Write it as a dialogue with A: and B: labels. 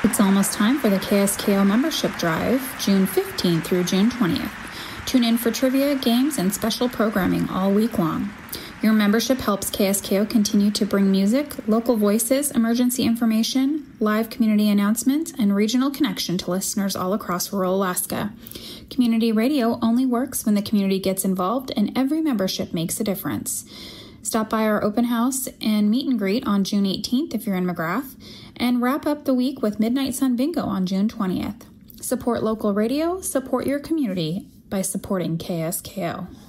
A: It's almost time for the KSKO membership drive, June 15th through June 20th. Tune in for trivia, games, and special programming all week long. Your membership helps KSKO continue to bring music, local voices, emergency information, live community announcements, and regional connection to listeners all across rural Alaska. Community radio only works when the community gets involved, and every membership makes a difference. Stop by our open house and meet and greet on June 18th if you're in McGrath, and wrap up the week with Midnight Sun Bingo on June 20th. Support local radio, support your community by supporting KSKO.